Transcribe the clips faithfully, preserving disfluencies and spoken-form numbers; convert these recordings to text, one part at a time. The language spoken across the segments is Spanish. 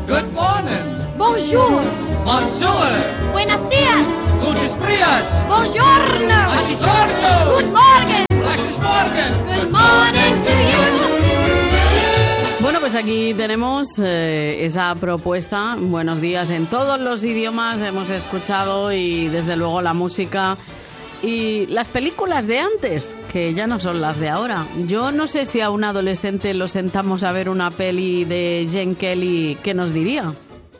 Good morning. Bonjour. Bonjour. Buenos días. Gutes Frias. Buongiorno. Buongiorno. Good morning. Gutes Morgen. Good morning to you. Bueno, pues aquí tenemos eh, esa propuesta. Buenos días en todos los idiomas hemos escuchado y desde luego la música y las películas de antes, que ya no son las de ahora. Yo no sé si a un adolescente lo sentamos a ver una peli de Gene Kelly, ¿qué nos diría?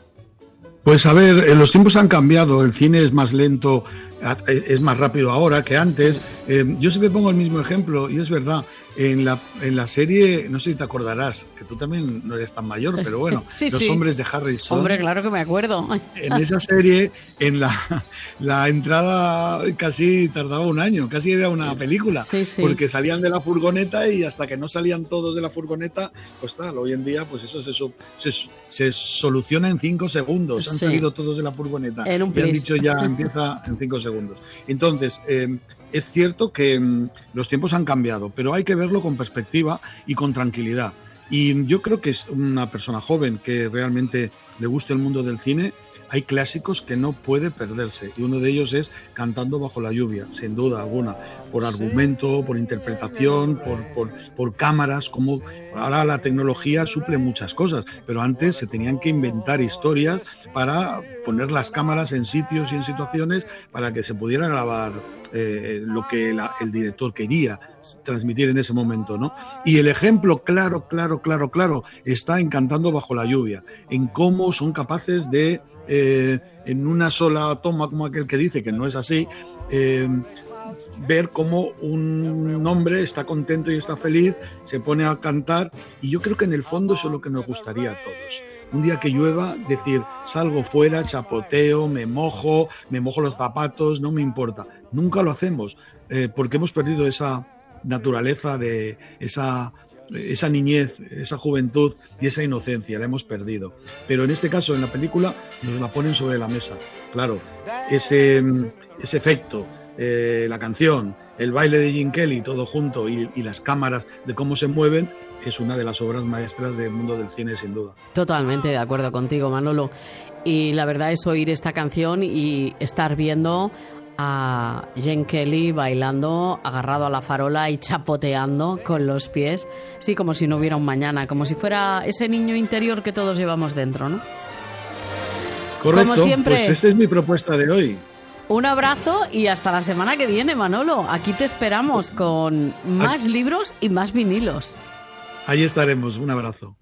Pues a ver, los tiempos han cambiado, el cine es más lento, es más rápido ahora que antes. Eh, yo siempre pongo el mismo ejemplo y es verdad, en la, en la serie, no sé si te acordarás, que tú también no eres tan mayor, pero bueno, sí, Los sí. hombres de Harrison. Hombre, claro que me acuerdo. En esa serie, en la, la entrada casi tardaba un año, casi era una película, sí, sí. porque salían de la furgoneta y hasta que no salían todos de la furgoneta, pues tal, hoy en día pues eso se, se, se soluciona en cinco segundos, han sí. salido todos de la furgoneta en un y han dicho ya empieza en cinco segundos. Entonces, eh, es cierto que mm, los tiempos han cambiado, pero hay que verlo con perspectiva y con tranquilidad. Y yo creo que es una persona joven que realmente le gusta el mundo del cine. Hay clásicos que no puede perderse y uno de ellos es Cantando bajo la lluvia, sin duda alguna, por argumento, por interpretación, por, por, por cámaras, como ahora la tecnología suple muchas cosas, pero antes se tenían que inventar historias para poner las cámaras en sitios y en situaciones para que se pudiera grabar eh, lo que la, el director quería transmitir en ese momento, ¿no? Y el ejemplo claro, claro, claro, claro está en Cantando bajo la lluvia, en cómo son capaces de eh, en una sola toma, como aquel que dice que no es así, eh, ver cómo un hombre está contento y está feliz, se pone a cantar, y yo creo que en el fondo eso es lo que nos gustaría a todos. Un día que llueva, decir, salgo fuera, chapoteo, me mojo, me mojo los zapatos, no me importa. Nunca lo hacemos, eh, porque hemos perdido esa naturaleza de esa... esa niñez, esa juventud y esa inocencia, la hemos perdido. Pero en este caso, en la película, nos la ponen sobre la mesa. Claro, ese, ese efecto, eh, la canción, el baile de Gene Kelly, todo junto, y, y las cámaras de cómo se mueven, es una de las obras maestras del mundo del cine, sin duda. Totalmente de acuerdo contigo, Manolo. Y la verdad es oír esta canción y estar viendo a Gene Kelly bailando, agarrado a la farola y chapoteando con los pies, sí, como si no hubiera un mañana, como si fuera ese niño interior que todos llevamos dentro, ¿no? Correcto, como siempre, pues esta es mi propuesta de hoy. Un abrazo y hasta la semana que viene, Manolo. Aquí te esperamos con más libros y más vinilos. Ahí estaremos, un abrazo.